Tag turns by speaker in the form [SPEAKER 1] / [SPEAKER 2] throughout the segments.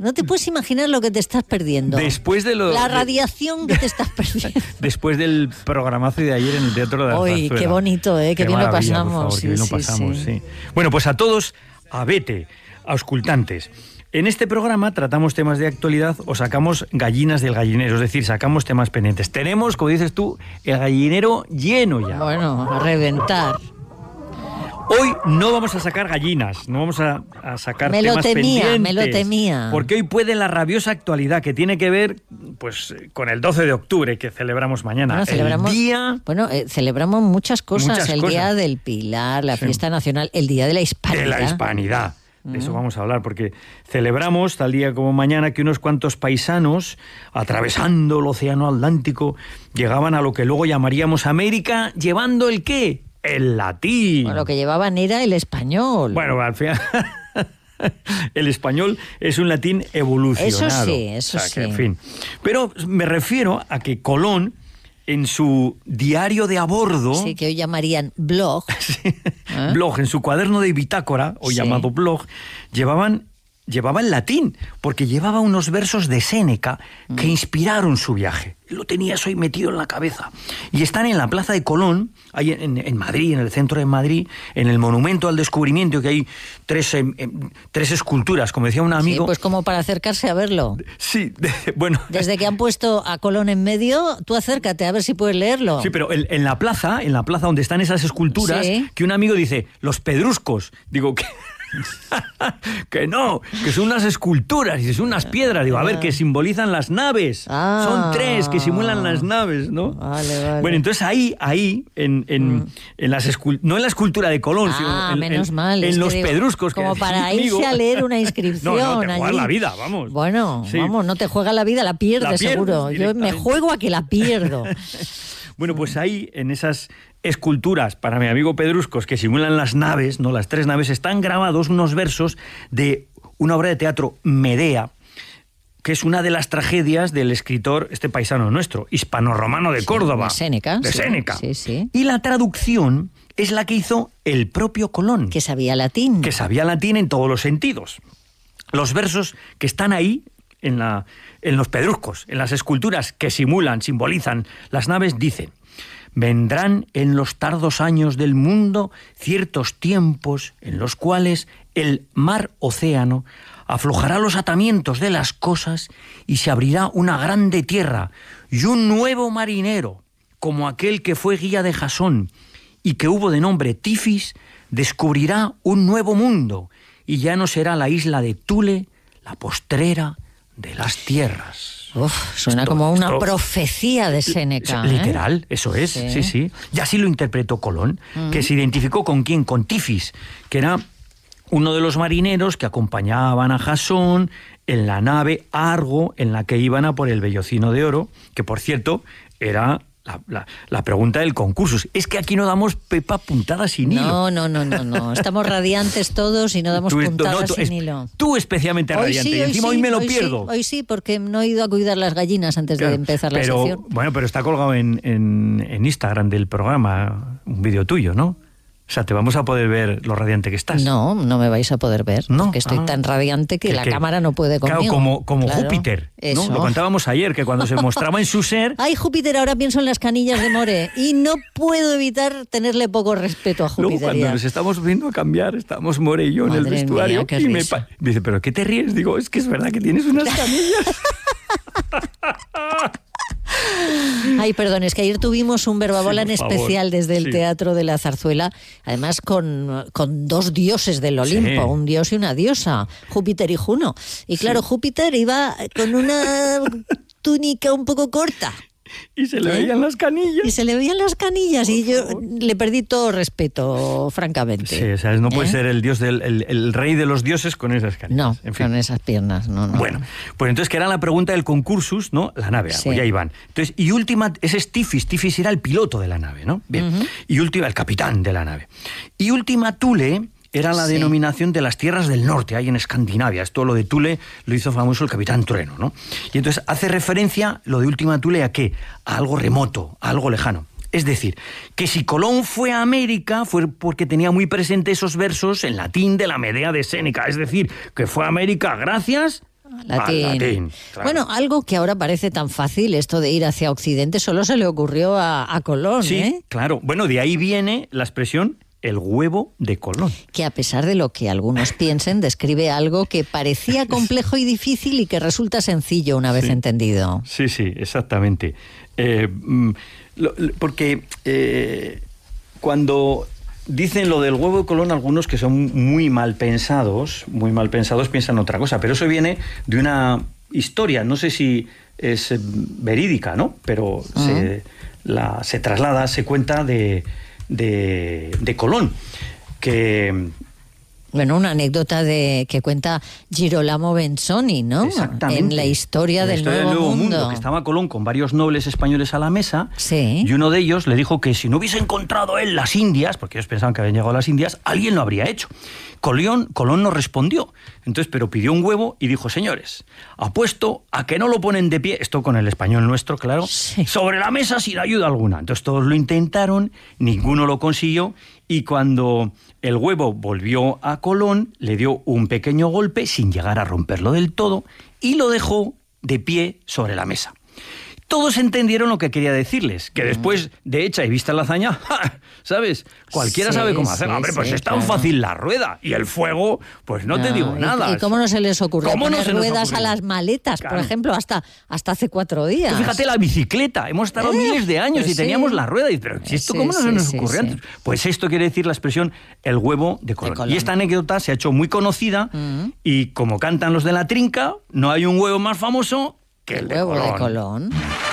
[SPEAKER 1] No te puedes imaginar lo que te estás perdiendo.
[SPEAKER 2] Después de
[SPEAKER 1] la radiación que te estás perdiendo.
[SPEAKER 2] Después del programazo de ayer en el Teatro de la Zarzuela.
[SPEAKER 1] Uy, qué bonito, qué bien lo pasamos.
[SPEAKER 2] Por favor, qué bien lo pasamos, sí. Bueno, pues a todos, a vete, auscultantes. En este programa tratamos temas de actualidad o sacamos gallinas del gallinero, es decir, sacamos temas pendientes. Tenemos, como dices tú, el gallinero lleno ya.
[SPEAKER 1] Bueno, a reventar.
[SPEAKER 2] Hoy no vamos a sacar gallinas, no vamos a sacar temas pendientes.
[SPEAKER 1] Me lo temía.
[SPEAKER 2] Porque hoy puede la rabiosa actualidad que tiene que ver pues con el 12 de octubre que celebramos mañana.
[SPEAKER 1] Celebramos muchas cosas. Día del Pilar, la fiesta nacional, el Día de la Hispanidad.
[SPEAKER 2] De la Hispanidad. De eso vamos a hablar, porque celebramos tal día como mañana que unos cuantos paisanos, atravesando el océano Atlántico, llegaban a lo que luego llamaríamos América, llevando ¿el qué? El latín.
[SPEAKER 1] Bueno, lo que llevaban era el español.
[SPEAKER 2] Bueno, al final el español es un latín evolucionado.
[SPEAKER 1] Eso sí.
[SPEAKER 2] En fin. Pero me refiero a que Colón, en su diario de a bordo...
[SPEAKER 1] Sí, que hoy llamarían blog.
[SPEAKER 2] Sí, blog, en su cuaderno de bitácora, hoy llamado blog, llevaba el latín, porque llevaba unos versos de Séneca que inspiraron su viaje. Lo tenía eso ahí metido en la cabeza. Y están en la Plaza de Colón, ahí en Madrid, en el centro de Madrid, en el Monumento al Descubrimiento, que hay tres esculturas, como decía un amigo.
[SPEAKER 1] Sí, pues como para acercarse a verlo.
[SPEAKER 2] Sí, bueno.
[SPEAKER 1] Desde que han puesto a Colón en medio, tú acércate a ver si puedes leerlo.
[SPEAKER 2] Sí, pero en la plaza donde están esas esculturas, que un amigo dice, los pedruscos. Digo, que... que no, que son unas esculturas y son unas piedras, digo, a ver, que simbolizan las naves. Son tres que simulan las naves, ¿no?
[SPEAKER 1] Vale.
[SPEAKER 2] Bueno, entonces ahí en las no en la escultura de Colón, sino
[SPEAKER 1] menos mal,
[SPEAKER 2] en los pedruscos.
[SPEAKER 1] Como para irse a leer una inscripción.
[SPEAKER 2] No, te juegas
[SPEAKER 1] allí.
[SPEAKER 2] la vida, vamos.
[SPEAKER 1] Bueno, vamos, no te juegas la vida, la pierdes seguro. Yo me juego a que la pierdo.
[SPEAKER 2] Bueno, pues ahí, en esas esculturas, para mi amigo Pedruscos, que simulan las naves, ¿no? Las tres naves, están grabados unos versos de una obra de teatro, Medea, que es una de las tragedias del escritor, este paisano nuestro, hispano-romano de Córdoba.
[SPEAKER 1] De Séneca.
[SPEAKER 2] Sí. Y la traducción es la que hizo el propio Colón.
[SPEAKER 1] Que sabía latín.
[SPEAKER 2] Que sabía latín en todos los sentidos. Los versos que están ahí, en los pedruscos, en las esculturas que simbolizan las naves, dicen: vendrán en los tardos años del mundo ciertos tiempos en los cuales el mar océano aflojará los atamientos de las cosas y se abrirá una grande tierra, y un nuevo marinero, como aquel que fue guía de Jasón y que hubo de nombre Tifis, descubrirá un nuevo mundo, y ya no será la isla de Thule la postrera de las tierras.
[SPEAKER 1] Suena como una profecía de Séneca.
[SPEAKER 2] Literal, eso es, sí. Y así lo interpretó Colón, que se identificó con ¿quién? Con Tifis, que era uno de los marineros que acompañaban a Jasón en la nave Argo, en la que iban a por el vellocino de oro, que por cierto era... La pregunta del concurso. Es que aquí no damos pepa puntada sin hilo.
[SPEAKER 1] No. Estamos radiantes todos y no damos puntadas sin hilo.
[SPEAKER 2] Tú especialmente radiante. Y encima hoy me lo pierdo.
[SPEAKER 1] Hoy sí, porque no he ido a cuidar las gallinas antes de empezar la sección.
[SPEAKER 2] Bueno, pero está colgado en Instagram del programa un vídeo tuyo, ¿no? O sea, te vamos a poder ver lo radiante que estás.
[SPEAKER 1] No me vais a poder ver, porque estoy tan radiante que la cámara no puede conmigo.
[SPEAKER 2] Claro, como Júpiter, ¿no? Lo contábamos ayer, que cuando se mostraba en su ser...
[SPEAKER 1] Ay, Júpiter, ahora pienso en las canillas de More y no puedo evitar tenerle poco respeto a Júpiter.
[SPEAKER 2] Luego, cuando nos estamos viendo a cambiar, estábamos More y yo en el vestuario, y me dice, ¿pero qué te ríes? Digo, es que es verdad que tienes unas canillas.
[SPEAKER 1] Ay, perdón, es que ayer tuvimos un verbabola en especial desde el Teatro de la Zarzuela, además con dos dioses del Olimpo, un dios y una diosa, Júpiter y Juno. Y claro, Júpiter iba con una túnica un poco corta.
[SPEAKER 2] Y se le veían las canillas.
[SPEAKER 1] Y yo le perdí todo respeto, francamente.
[SPEAKER 2] Sí, o sea, no puede ser el dios el rey de los dioses con esas canillas.
[SPEAKER 1] No, con esas piernas, no.
[SPEAKER 2] Bueno, pues entonces que era la pregunta del concursus, ¿no? La nave, pues ya iban. Entonces, y última, ese es Tifis era el piloto de la nave, ¿no? Bien. Y última, el capitán de la nave. Y última Thule era la denominación de las tierras del norte, ahí en Escandinavia. Esto, lo de Thule, lo hizo famoso el Capitán Trueno, ¿no? Y entonces hace referencia, lo de última Thule, ¿a qué? A algo remoto, a algo lejano. Es decir, que si Colón fue a América fue porque tenía muy presente esos versos en latín de la Medea de Séneca. Es decir, que fue a América gracias
[SPEAKER 1] Latín.
[SPEAKER 2] Claro.
[SPEAKER 1] Bueno, algo que ahora parece tan fácil, esto de ir hacia Occidente, solo se le ocurrió a Colón,
[SPEAKER 2] Sí,
[SPEAKER 1] ¿eh?
[SPEAKER 2] claro. Bueno, de ahí viene la expresión el huevo de Colón.
[SPEAKER 1] Que a pesar de lo que algunos piensen, describe algo que parecía complejo y difícil y que resulta sencillo una vez entendido.
[SPEAKER 2] Sí, exactamente. Porque cuando dicen lo del huevo de Colón, algunos que son muy mal pensados piensan otra cosa, pero eso viene de una historia, no sé si es verídica, ¿no? Pero se traslada, se cuenta de Colón, que...
[SPEAKER 1] Bueno, una anécdota que cuenta Girolamo Benzoni, ¿no?
[SPEAKER 2] Exactamente.
[SPEAKER 1] En la historia del Nuevo Mundo.
[SPEAKER 2] Que estaba Colón con varios nobles españoles a la mesa,
[SPEAKER 1] sí.
[SPEAKER 2] Y uno de ellos le dijo que si no hubiese encontrado él las Indias, porque ellos pensaban que habían llegado a las Indias, alguien lo habría hecho. Colón no respondió, entonces, pero pidió un huevo y dijo: señores, apuesto a que no lo ponen de pie, esto con el español nuestro, claro,
[SPEAKER 1] sí,
[SPEAKER 2] sobre la mesa sin ayuda alguna. Entonces todos lo intentaron, ninguno lo consiguió, y cuando el huevo volvió a Colón, le dio un pequeño golpe sin llegar a romperlo del todo y lo dejó de pie sobre la mesa. Todos entendieron lo que quería decirles, que después de hecha y vista la hazaña, ¡ja!, ¿sabes? Cualquiera sabe cómo hacerlo. Hombre, pues es tan fácil la rueda, y el fuego, pues no te digo nada.
[SPEAKER 1] ¿Y cómo no se les ocurrió poner ruedas
[SPEAKER 2] ocurrió
[SPEAKER 1] a las maletas,
[SPEAKER 2] claro,
[SPEAKER 1] por ejemplo, hasta hace 4 días?
[SPEAKER 2] Tú fíjate, la bicicleta, hemos estado miles de años y teníamos la rueda, pero ¿esto cómo no se nos ocurrió antes? Pues esto quiere decir la expresión el huevo de Colón. Y esta anécdota se ha hecho muy conocida, y como cantan los de la trinca, no hay un huevo más famoso que el
[SPEAKER 1] huevo de Colón.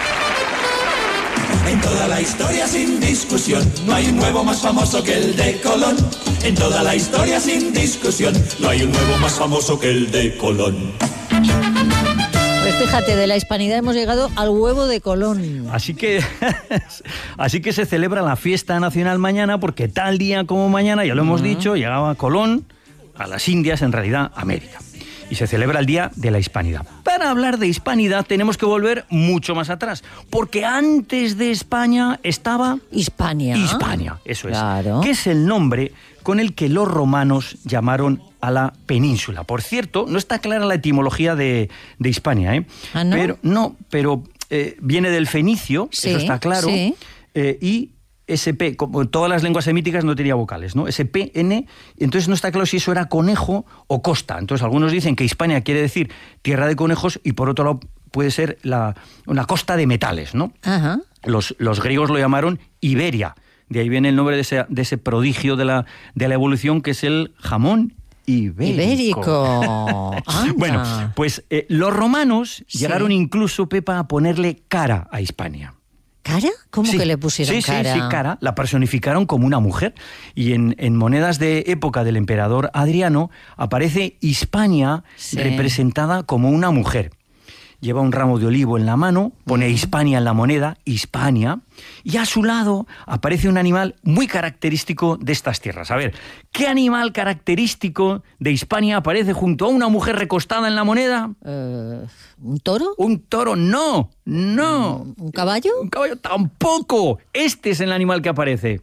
[SPEAKER 3] En toda la historia sin discusión, no hay un huevo más famoso que el de Colón. En toda la historia sin discusión, no hay un huevo más famoso que el de Colón.
[SPEAKER 1] Pues fíjate, de la hispanidad hemos llegado al huevo de Colón.
[SPEAKER 2] Así que se celebra la fiesta nacional mañana, porque tal día como mañana, ya lo hemos dicho, llegaba Colón a las Indias, en realidad América. Y se celebra el Día de la Hispanidad. Para hablar de hispanidad tenemos que volver mucho más atrás, porque antes de España estaba...
[SPEAKER 1] Hispania,
[SPEAKER 2] eso es.
[SPEAKER 1] Claro.
[SPEAKER 2] Que es el nombre con el que los romanos llamaron a la península. Por cierto, no está clara la etimología de Hispania, ¿eh?
[SPEAKER 1] ¿Ah, no?
[SPEAKER 2] Pero viene del fenicio,
[SPEAKER 1] sí,
[SPEAKER 2] eso está claro,
[SPEAKER 1] sí.
[SPEAKER 2] Y SP, como todas las lenguas semíticas, no tenía vocales, ¿no? SPN, entonces no está claro si eso era conejo o costa. Entonces algunos dicen que Hispania quiere decir tierra de conejos, y por otro lado puede ser una costa de metales, ¿no?
[SPEAKER 1] Ajá.
[SPEAKER 2] Los griegos lo llamaron Iberia. De ahí viene el nombre de ese prodigio de la evolución, que es el jamón ibérico. Bueno, pues los romanos llegaron incluso, Pepa, a ponerle cara a Hispania.
[SPEAKER 1] ¿Cara? ¿Cómo que le pusieron cara?
[SPEAKER 2] Sí, cara. La personificaron como una mujer. Y en monedas de época del emperador Adriano aparece Hispania representada como una mujer. Lleva un ramo de olivo en la mano, pone Hispania en la moneda, Hispania, y a su lado aparece un animal muy característico de estas tierras. A ver, ¿qué animal característico de Hispania aparece junto a una mujer recostada en la moneda?
[SPEAKER 1] ¿Un toro?
[SPEAKER 2] Un toro, no.
[SPEAKER 1] ¿Un caballo?
[SPEAKER 2] Un caballo tampoco. Este es el animal que aparece.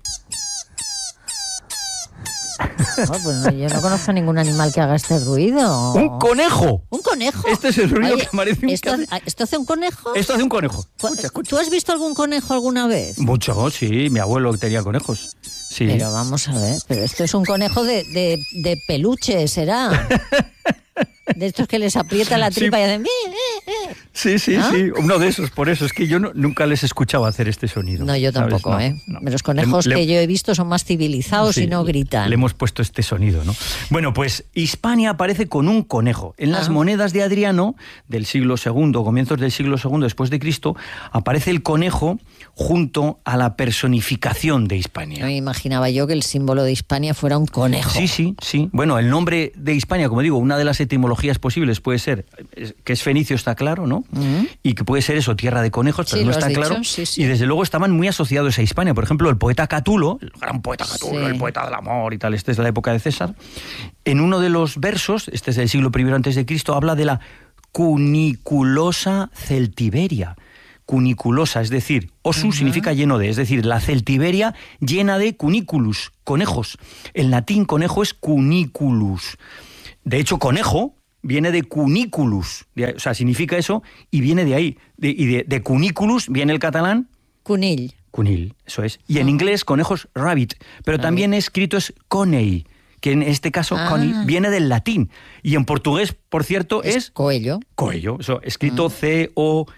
[SPEAKER 1] Pues yo no conozco ningún animal que haga este ruido.
[SPEAKER 2] ¡Un conejo!
[SPEAKER 1] ¿Un conejo?
[SPEAKER 2] Este es el ruido que aparece un
[SPEAKER 1] ¿Esto hace un conejo?
[SPEAKER 2] Esto hace un conejo.
[SPEAKER 1] ¿Tú has visto algún conejo alguna vez?
[SPEAKER 2] Mucho, sí. Mi abuelo tenía conejos. Sí.
[SPEAKER 1] Pero vamos a ver, pero esto es un conejo de peluche, ¿será? De estos que les aprieta la tripa y hacen...
[SPEAKER 2] Sí,
[SPEAKER 1] ¿Ah?
[SPEAKER 2] sí, uno de esos. Por eso es que yo nunca les escuchaba hacer este sonido.
[SPEAKER 1] No, yo tampoco, ¿sabes? No. Los conejos que yo he visto son más civilizados y no gritan.
[SPEAKER 2] Le hemos puesto este sonido, ¿no? Bueno, pues Hispania aparece con un conejo. En las monedas de Adriano, del siglo II, comienzos del siglo II después de Cristo, aparece el conejo junto a la personificación de Hispania.
[SPEAKER 1] Me imaginaba yo que el símbolo de Hispania fuera un conejo.
[SPEAKER 2] Sí. Bueno, el nombre de Hispania, como digo, una de las etimologías posibles puede ser que es fenicio, está claro, ¿no? Y que puede ser eso, tierra de conejos, pero no está claro. Sí. Y desde luego estaban muy asociados a Hispania. Por ejemplo, el poeta Catulo, el gran poeta Catulo, el poeta del amor y tal, este es de la época de César, en uno de los versos, este es del siglo I a.C., habla de la cuniculosa celtiberia. Cuniculosa, es decir, osu significa lleno de, es decir, la celtiberia llena de cuniculus, conejos. En latín conejo es cuniculus. De hecho, conejo viene de cuniculus, o sea, significa eso y viene de ahí. De cuniculus viene el catalán.
[SPEAKER 1] Cunill.
[SPEAKER 2] Cunill, eso es. Y en inglés, conejos, rabbit. Pero también escrito es coney, que en este caso coney viene del latín. Y en portugués, por cierto, es
[SPEAKER 1] Coelho.
[SPEAKER 2] Coelho, eso, escrito Coelho,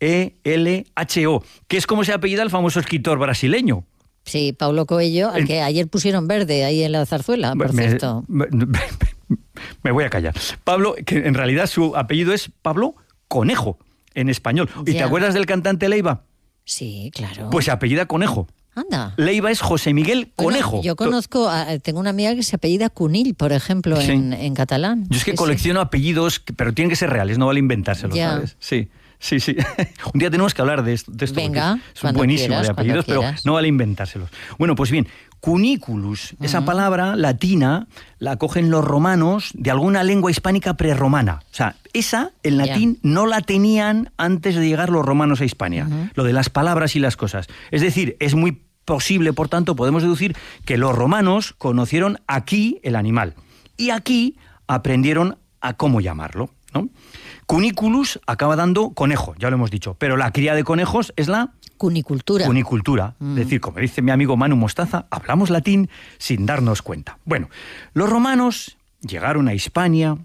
[SPEAKER 2] que es como se apellida el famoso escritor brasileño.
[SPEAKER 1] Sí, Paulo Coelho, al que ayer pusieron verde ahí en la zarzuela, por cierto.
[SPEAKER 2] Me voy a callar. Pablo, que en realidad su apellido es Pablo Conejo, en español. ¿Y te acuerdas del cantante Leiva?
[SPEAKER 1] Sí, claro.
[SPEAKER 2] Pues se apellida Conejo.
[SPEAKER 1] Anda.
[SPEAKER 2] Leiva es José Miguel Conejo.
[SPEAKER 1] Yo conozco, tengo una amiga que se apellida Cunill, por ejemplo, en catalán.
[SPEAKER 2] Yo es que colecciono apellidos, pero tienen que ser reales, no vale inventárselos, ¿sabes? Sí. Un día tenemos que hablar de esto.
[SPEAKER 1] Venga,
[SPEAKER 2] es buenísimo de apellidos, pero no vale inventárselos. Bueno, pues bien, cuniculus, esa palabra latina la cogen los romanos de alguna lengua hispánica prerromana. O sea, esa en latín no la tenían antes de llegar los romanos a Hispania. Lo de las palabras y las cosas. Es decir, es muy posible, por tanto, podemos deducir que los romanos conocieron aquí el animal y aquí aprendieron a cómo llamarlo, ¿no? Cuniculus acaba dando conejo, ya lo hemos dicho, pero la cría de conejos es la
[SPEAKER 1] cunicultura.
[SPEAKER 2] Es decir, como dice mi amigo Manu Mostaza, hablamos latín sin darnos cuenta. Bueno, los romanos llegaron a Hispania.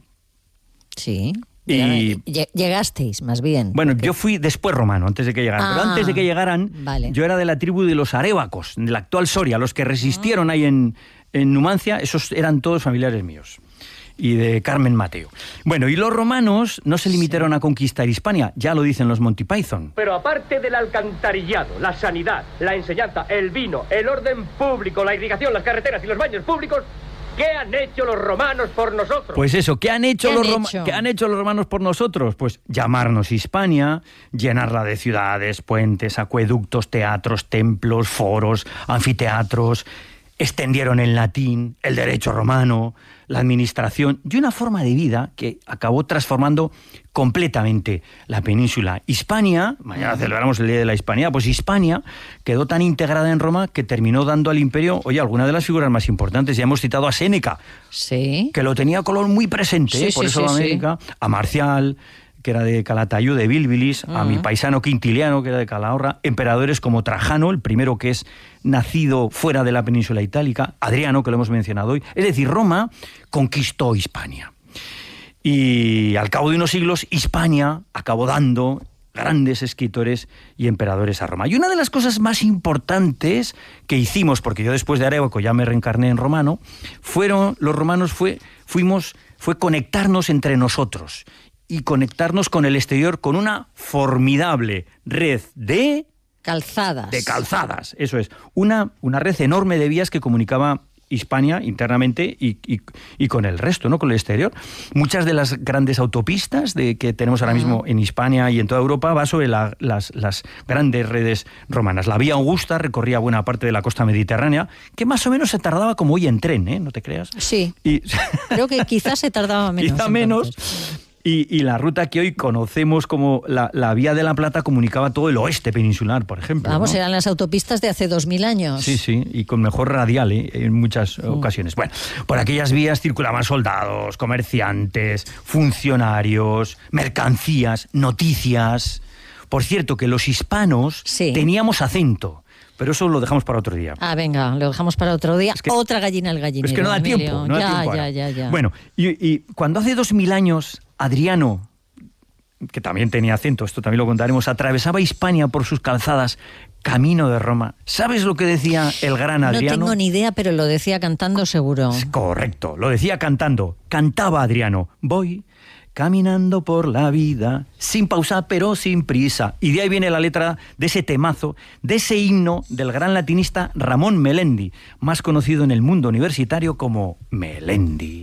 [SPEAKER 1] Sí.
[SPEAKER 2] Y
[SPEAKER 1] llegasteis, más bien.
[SPEAKER 2] Bueno, yo fui después romano, antes de que llegaran. Pero antes de que llegaran, yo era de la tribu de los arévacos, de la actual Soria, los que resistieron ahí en Numancia, esos eran todos familiares míos. Y de Carmen Mateo. Bueno, y los romanos no se limitaron a conquistar Hispania, ya lo dicen los Monty Python.
[SPEAKER 4] Pero aparte del alcantarillado, la sanidad, la enseñanza, el vino, el orden público, la irrigación, las carreteras y los baños públicos, ¿qué han hecho los romanos por nosotros?
[SPEAKER 2] Pues eso, ¿qué han hecho los romanos por nosotros? Pues llamarnos Hispania, llenarla de ciudades, puentes, acueductos, teatros, templos, foros, anfiteatros. Extendieron el latín, el derecho romano, la administración y una forma de vida que acabó transformando completamente la península. Hispania, mañana celebramos el Día de la Hispanidad, pues Hispania quedó tan integrada en Roma que terminó dando al imperio, alguna de las figuras más importantes. Ya hemos citado a Séneca, que lo tenía Colón muy presente, por eso América, a Marcial, que era de Calatayud, de Bilbilis, a mi paisano Quintiliano, que era de Calahorra, emperadores como Trajano, el primero que es nacido fuera de la península itálica, Adriano, que lo hemos mencionado hoy. Es decir, Roma conquistó Hispania. Y al cabo de unos siglos, Hispania acabó dando grandes escritores y emperadores a Roma. Y una de las cosas más importantes que hicimos, porque yo después de Arévaco ya me reencarné en romano, los romanos fue conectarnos entre nosotros y conectarnos con el exterior con una formidable red de
[SPEAKER 1] calzadas.
[SPEAKER 2] De calzadas, eso es. Una red enorme de vías que comunicaba Hispania internamente y con el resto, ¿no? Con el exterior. Muchas de las grandes autopistas que tenemos ahora mismo en Hispania y en toda Europa va sobre las grandes redes romanas. La Vía Augusta recorría buena parte de la costa mediterránea, que más o menos se tardaba como hoy en tren, ¿eh? ¿No te creas?
[SPEAKER 1] Sí. Creo que quizás se tardaba menos.
[SPEAKER 2] Quizá menos. Y la ruta que hoy conocemos como la Vía de la Plata comunicaba todo el oeste peninsular, por ejemplo.
[SPEAKER 1] Vamos, eran las autopistas de hace 2000 años.
[SPEAKER 2] Sí, y con mejor radial en muchas ocasiones. Bueno, por aquellas vías circulaban soldados, comerciantes, funcionarios, mercancías, noticias. Por cierto, que los hispanos teníamos acento. Pero eso lo dejamos para otro día.
[SPEAKER 1] Venga, lo dejamos para otro día. Otra gallina al gallinero.
[SPEAKER 2] Es que no da tiempo.
[SPEAKER 1] Ya.
[SPEAKER 2] Bueno, y cuando hace 2000 años Adriano, que también tenía acento, esto también lo contaremos, atravesaba Hispania por sus calzadas camino de Roma, ¿sabes lo que decía el gran Adriano?
[SPEAKER 1] No tengo ni idea, pero lo decía cantando seguro.
[SPEAKER 2] Correcto, lo decía cantando. Cantaba Adriano. Voy caminando por la vida, sin pausa pero sin prisa. Y de ahí viene la letra de ese temazo, de ese himno del gran latinista Ramón Melendi, más conocido en el mundo universitario como Melendi.